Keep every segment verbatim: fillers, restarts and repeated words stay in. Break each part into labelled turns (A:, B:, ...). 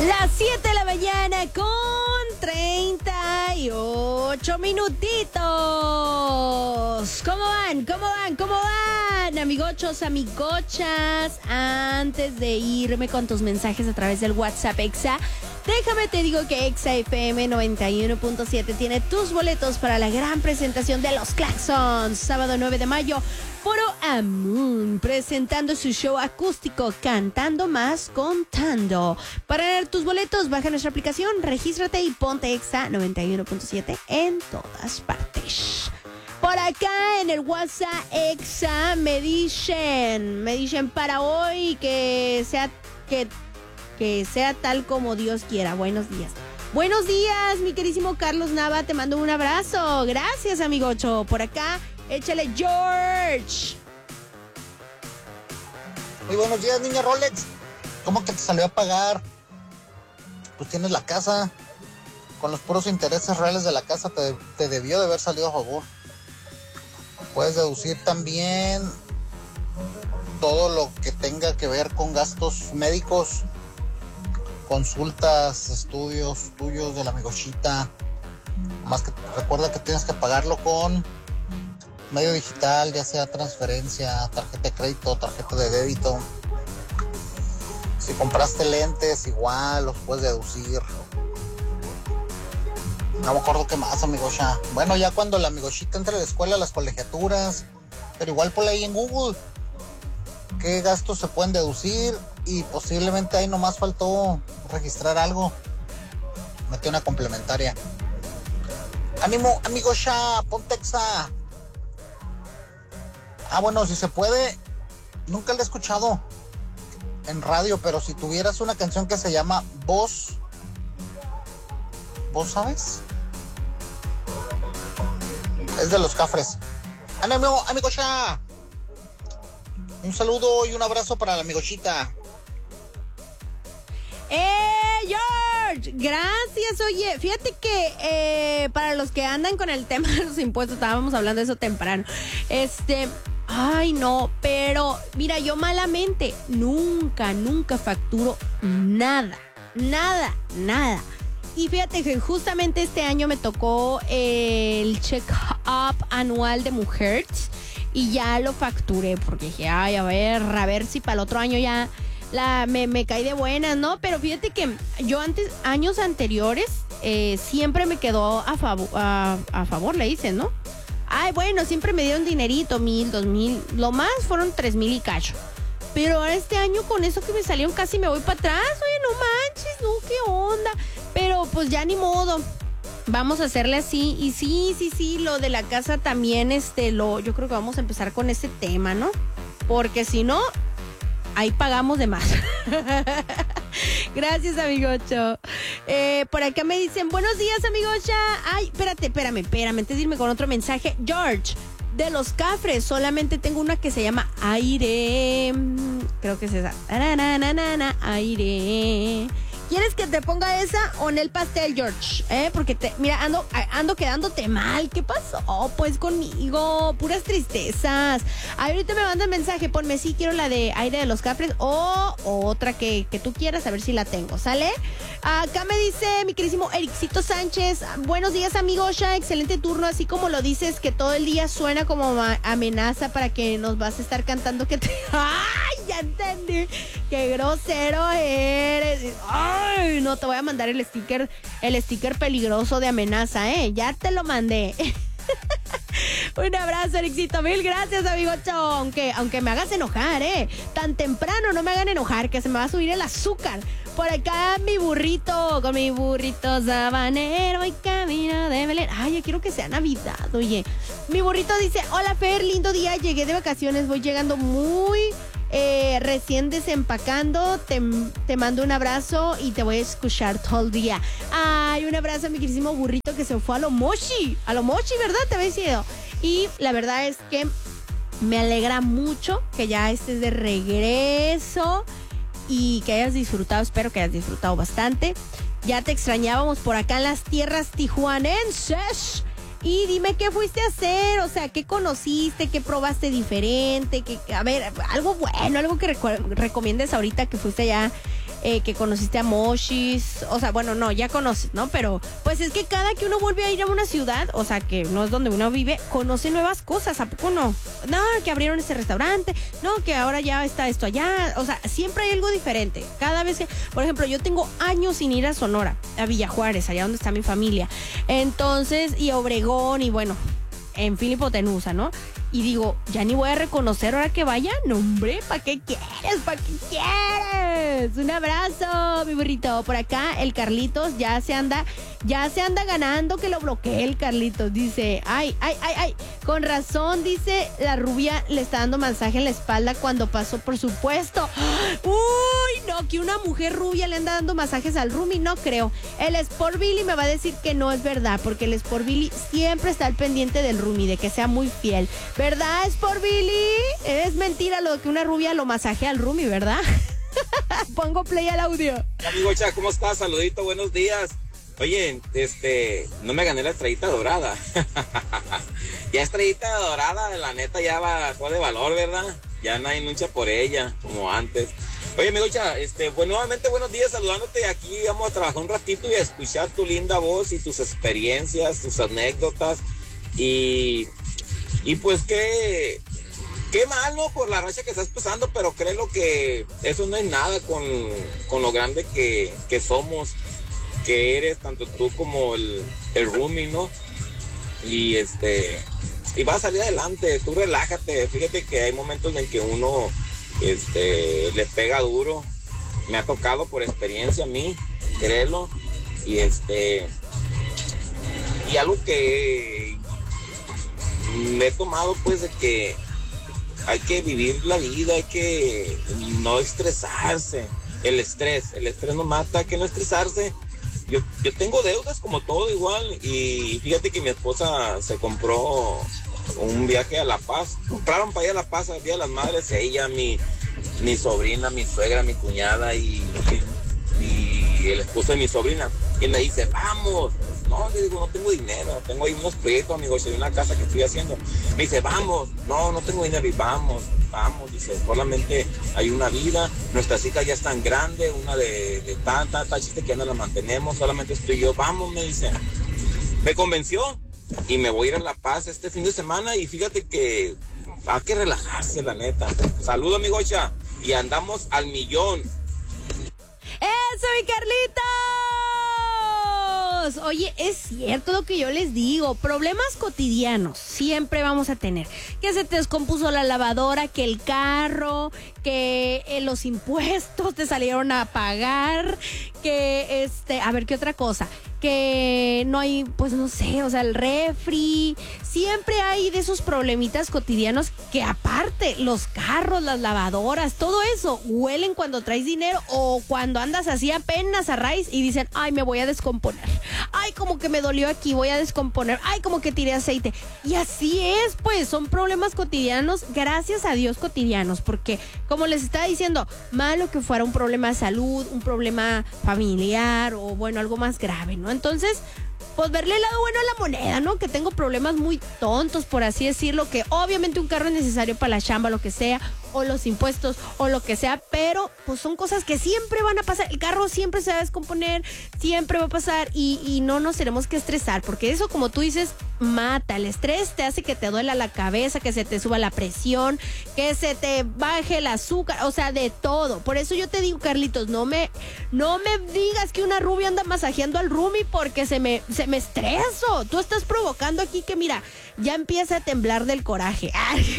A: Las siete de la mañana con treinta y ocho minutitos. ¿Cómo van? ¿Cómo van? ¿Cómo van? Amigochos, amigochas. Antes de irme con tus mensajes a través del WhatsApp Exa, déjame te digo que Exa F M noventa y uno punto siete tiene tus boletos para la gran presentación de Los Claxons. Sábado nueve de mayo, Foro Amun, presentando su show acústico Cantando Más Contando. Para ganar tus boletos, baja nuestra aplicación, regístrate y ponte Exa noventa y uno punto siete en todas partes. Por acá en el WhatsApp Exa me dicen, me dicen para hoy que sea, que, que sea tal como Dios quiera. Buenos días. Buenos días, mi querísimo Carlos Nava, te mando un abrazo. Gracias, amigocho. Por acá, échale George.
B: Muy buenos días, niña Rolex. ¿Cómo que te salió a pagar? Pues tienes la casa. Con los puros intereses reales de la casa te, te debió de haber salido a favor. Puedes deducir también todo lo que tenga que ver con gastos médicos, consultas, estudios tuyos de la amigochita. Más que recuerda que tienes que pagarlo con medio digital, ya sea transferencia, tarjeta de crédito, tarjeta de débito. Si compraste lentes, igual los puedes deducir. No me acuerdo qué más, amigocha. Bueno, ya cuando la amigochita entre a la escuela, las colegiaturas, pero igual ponle ahí en Google qué gastos se pueden deducir y posiblemente ahí nomás faltó registrar algo. Metí una complementaria. Ánimo, amigocha, ponte Exa. Ah, bueno, si se puede, nunca la he escuchado en radio, pero si tuvieras una canción que se llama Voz, ¿vos sabes? Es de Los Cafres. ¡Ánimo, amigocha! Un saludo y un abrazo para la amigochita.
A: ¡Eh, George! Gracias, oye, fíjate que eh, para los que andan con el tema de los impuestos, estábamos hablando de eso temprano, este... Ay, no, pero mira, yo malamente nunca, nunca facturo nada, nada, nada. Y fíjate que justamente este año me tocó el check-up anual de Mujeres y ya lo facturé porque dije, ay, a ver, a ver si para el otro año ya la, me, me caí de buenas, ¿no? Pero fíjate que yo antes, años anteriores, eh, siempre me quedó a, fav- a, a favor, le dicen, ¿no? Ay, bueno, siempre me dieron dinerito, mil, dos mil, lo más fueron tres mil y cacho. Pero ahora este año con eso que me salieron casi me voy para atrás, oye, no manches, no, qué onda. Pero pues ya ni modo, vamos a hacerle así. Y sí, sí, sí, lo de la casa también, este, lo, yo creo que vamos a empezar con ese tema, ¿no? Porque si no, ahí pagamos de más. Gracias, amigocho. Eh, por acá me dicen, buenos días, amigocha. Ay, espérate, espérame, espérame, antes de irme con otro mensaje. George, de Los Cafres, solamente tengo una que se llama Aire. Creo que es esa. Taranana, aire. ¿Quieres que te ponga esa o en el pastel, George? ¿Eh? Porque, te, mira, ando, ando quedándote mal. ¿Qué pasó? Pues conmigo, puras tristezas. Ay, ahorita me mandan mensaje, ponme sí, quiero la de Aire de Los Cafres o, o otra que, que tú quieras, a ver si la tengo, ¿sale? Acá me dice mi queridísimo Ericito Sánchez, buenos días, amigosha, excelente turno, así como lo dices, que todo el día suena como amenaza para que nos vas a estar cantando que te... ¡Ay, ya entendí! ¡Qué grosero eres! ¡Ay, no, te voy a mandar el sticker, el sticker peligroso de amenaza, ¿eh? Ya te lo mandé. Un abrazo, Ericito, mil gracias, amigocho. Aunque, aunque me hagas enojar, ¿eh? Tan temprano no me hagan enojar, que se me va a subir el azúcar. Por acá mi burrito, con mi burrito sabanero y camino de Belén. Ay, yo quiero que sea Navidad, oye. Mi burrito dice, hola Fer, lindo día, llegué de vacaciones, voy llegando muy... Eh, recién desempacando, te, te mando un abrazo y te voy a escuchar todo el día. Ay, un abrazo a mi queridísimo burrito que se fue a lo mochi, a lo mochi, ¿verdad? Te había sido. Y la verdad es que me alegra mucho que ya estés de regreso y que hayas disfrutado, espero que hayas disfrutado bastante. Ya te extrañábamos por acá en las tierras tijuanenses. Y dime qué fuiste a hacer, o sea, qué conociste, qué probaste diferente, que, a ver, algo bueno, algo que recu- recomiendes ahorita que fuiste allá eh, que conociste a Moshis, o sea, bueno, no, ya conoces, ¿no? Pero pues es que cada que uno vuelve a ir a una ciudad, o sea, que no es donde uno vive, conoce nuevas cosas, ¿a poco no? No, que abrieron ese restaurante, no, que ahora ya está esto allá, o sea, siempre hay algo diferente. Cada vez que, por ejemplo, yo tengo años sin ir a Sonora, a Villa Juárez, allá donde está mi familia, entonces, y Obregón, y bueno, en Filipotenusa, ¿no? Y digo, ya ni voy a reconocer ahora que vaya. No, hombre, ¿para qué quieres? ¿Para qué quieres? Un abrazo, mi burrito. Por acá, el Carlitos ya se anda, ya se anda ganando que lo bloquee el Carlitos. Dice, ay, ay, ay, ay. Con razón, dice, la rubia le está dando masaje en la espalda cuando pasó por su puesto. Uy, no, que una mujer rubia le anda dando masajes al roomie, no creo. El Sport Billy me va a decir que no es verdad, porque el Sport Billy siempre está al pendiente del roomie, de que sea muy fiel. ¿Verdad, Sport Billy? Es mentira lo de que una rubia lo masajea al roomie, ¿verdad? Pongo play al audio.
C: Amigo Cha, ¿cómo estás? Saludito, buenos días. Oye, este, no me gané la estrellita dorada. Ya estrellita dorada, la neta ya bajó de valor, ¿verdad? Ya no hay lucha por ella, como antes. Oye, amigo Cha, este, pues nuevamente buenos días, saludándote aquí. Vamos a trabajar un ratito y a escuchar tu linda voz y tus experiencias, tus anécdotas. Y... Y pues qué, qué mal, ¿no? Por la racha que estás pasando, pero créelo que eso no es nada con, con lo grande que, que somos, que eres, tanto tú como el, el roomie, ¿no? Y este, y vas a salir adelante, tú relájate, fíjate que hay momentos en que uno este, le pega duro, me ha tocado por experiencia a mí, créelo, y este, y algo que me he tomado pues de que hay que vivir la vida, hay que no estresarse, el estrés, el estrés no mata, hay que no estresarse. Yo, yo tengo deudas como todo igual y fíjate que mi esposa se compró un viaje a La Paz, compraron para ir a La Paz al Día de las Madres, ella, mi, mi sobrina, mi suegra, mi cuñada y, y, y el esposo de mi sobrina, y me dice, vamos. No, le digo, no tengo dinero, tengo ahí unos proyectos, amigos, de una casa que estoy haciendo. Me dice, vamos, no, no tengo dinero, y vamos, vamos, dice, solamente hay una vida, nuestras hijas ya están grandes, una de, de tanta, tanta chiste que ya no la mantenemos, solamente estoy yo, vamos, me dice. Me convenció y me voy a ir a La Paz este fin de semana y fíjate que hay que relajarse, la neta. Saludos, amigocha, y andamos al millón.
A: ¡Eso, mi Carlitos! Oye, es cierto lo que yo les digo, problemas cotidianos siempre vamos a tener, que se te descompuso la lavadora, que el carro, que eh, los impuestos te salieron a pagar, que este, a ver, ¿qué otra cosa? Que no hay, pues no sé, o sea, el refri, siempre hay de esos problemitas cotidianos que aparte, los carros, las lavadoras, todo eso, huelen cuando traes dinero o cuando andas así apenas a raíz y dicen, ay, me voy a descomponer, ay, como que me dolió aquí, voy a descomponer, ay, como que tiré aceite, y así es, pues, son problemas cotidianos, gracias a Dios cotidianos, porque, como les estaba diciendo, malo que fuera un problema de salud, un problema familiar o, bueno, algo más grave, ¿no? Entonces, pues verle el lado bueno a la moneda, ¿no? Que tengo problemas muy tontos, por así decirlo, que obviamente un carro es necesario para la chamba, lo que sea, o los impuestos, o lo que sea, pero pues son cosas que siempre van a pasar. El carro siempre se va a descomponer, siempre va a pasar y, y no nos tenemos que estresar, porque eso, como tú dices, mata. El estrés te hace que te duela la cabeza, que se te suba la presión, que se te baje el azúcar, o sea, de todo. Por eso yo te digo, Carlitos, no me, no me digas que una rubia anda masajeando al roomie porque se me, se me estreso. Tú estás provocando aquí que, mira, ya empieza a temblar del coraje.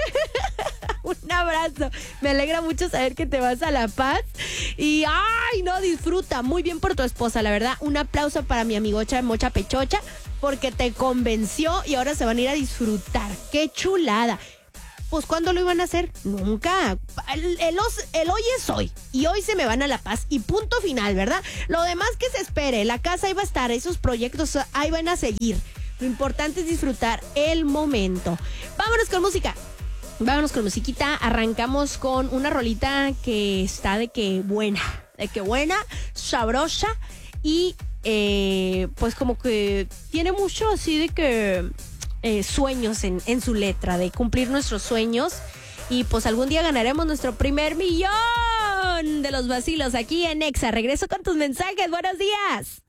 A: Un abrazo. Me alegra mucho saber que te vas a La Paz. Y, ay, no, disfruta. Muy bien por tu esposa, la verdad. Un aplauso para mi amigocha Mocha Pechocha, porque te convenció y ahora se van a ir a disfrutar. ¡Qué chulada! Pues, ¿cuándo lo iban a hacer? Nunca. El, el, el hoy es hoy. Y hoy se me van a La Paz. Y punto final, ¿verdad? Lo demás que se espere. La casa ahí va a estar. Esos proyectos ahí van a seguir. Lo importante es disfrutar el momento. Vámonos con música. Vámonos con musiquita. Arrancamos con una rolita que está de que buena. De que buena, sabrosa. Y eh, pues como que tiene mucho así de que eh, sueños en, en su letra. De cumplir nuestros sueños. Y pues algún día ganaremos nuestro primer millón. de los vacilos aquí en Exa. Regreso con tus mensajes. Buenos días.